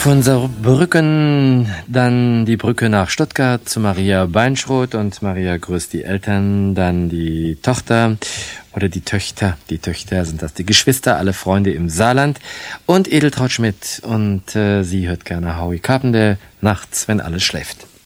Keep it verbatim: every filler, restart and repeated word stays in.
Von Saarbrücken dann die Brücke nach Stuttgart zu Maria Beinschroth und Maria grüßt die Eltern, dann die Tochter oder die Töchter. Die Töchter sind das, die Geschwister, alle Freunde im Saarland und Edeltraud Schmidt und äh, sie hört gerne Howie Carpenter nachts, wenn alles schläft.